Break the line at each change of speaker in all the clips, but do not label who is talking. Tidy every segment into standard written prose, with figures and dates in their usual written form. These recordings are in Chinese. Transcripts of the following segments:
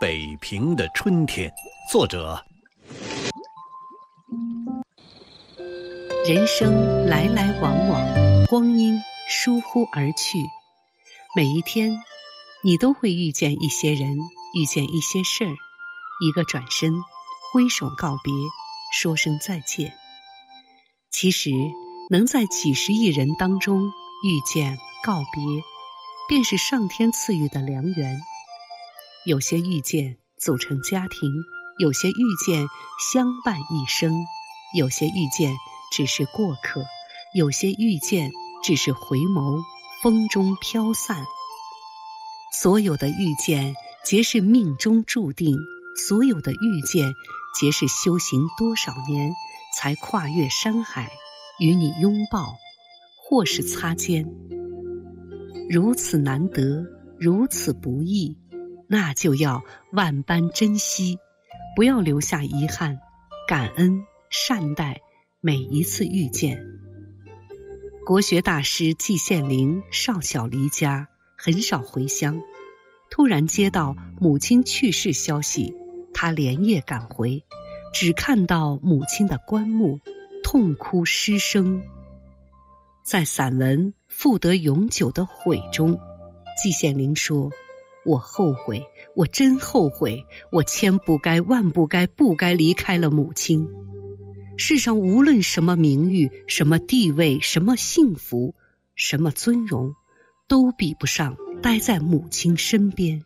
北平的春天，作者。
人生来来往往，光阴疏忽而去。每一天，你都会遇见一些人，遇见一些事儿，一个转身，挥手告别，说声再见。其实，能在几十亿人当中遇见告别，便是上天赐予的良缘。有些遇见组成家庭，有些遇见相伴一生，有些遇见只是过客，有些遇见只是回眸，风中飘散。所有的遇见皆是命中注定，所有的遇见皆是修行多少年才跨越山海，与你拥抱，或是擦肩。如此难得，如此不易，那就要万般珍惜，不要留下遗憾，感恩善待每一次遇见。国学大师季羡林少小离家，很少回乡，突然接到母亲去世消息，他连夜赶回，只看到母亲的棺木，痛哭失声。在散文《复得永久的悔》中，季羡林说：我后悔，我真后悔，我千不该万不该，不该离开了母亲。世上无论什么名誉，什么地位，什么幸福，什么尊荣，都比不上待在母亲身边。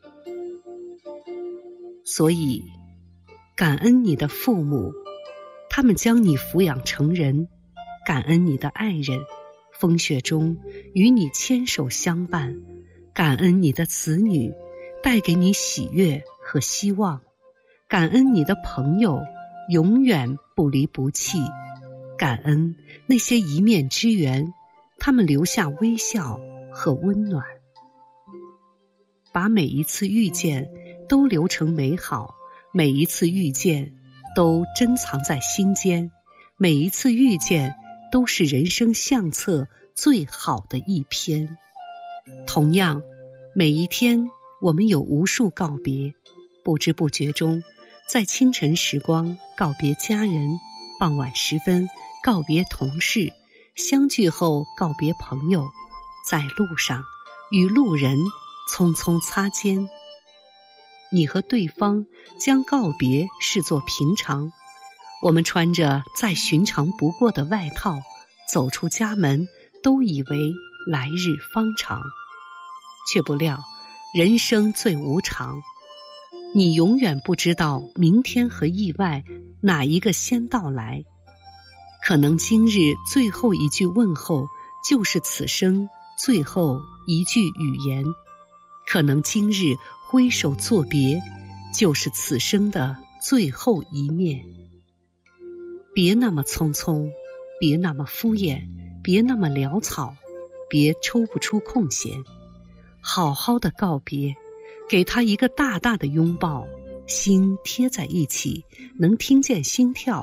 所以，感恩你的父母，他们将你抚养成人；感恩你的爱人，风雪中与你牵手相伴；感恩你的子女，带给你喜悦和希望；感恩你的朋友，永远不离不弃；感恩那些一面之缘，他们留下微笑和温暖。把每一次遇见都留成美好，每一次遇见都珍藏在心间，每一次遇见都是人生相册最好的一篇。同样，每一天我们有无数告别，不知不觉中，在清晨时光告别家人，傍晚时分告别同事，相聚后告别朋友，在路上与路人匆匆擦肩。你和对方将告别视作平常，我们穿着再寻常不过的外套，走出家门，都以为来日方长，却不料人生最无常。你永远不知道明天和意外哪一个先到来，可能今日最后一句问候就是此生最后一句语言，可能今日挥手作别就是此生的最后一面。别那么匆匆，别那么敷衍，别那么潦草，别抽不出空闲，好好的告别，给他一个大大的拥抱，心贴在一起，能听见心跳，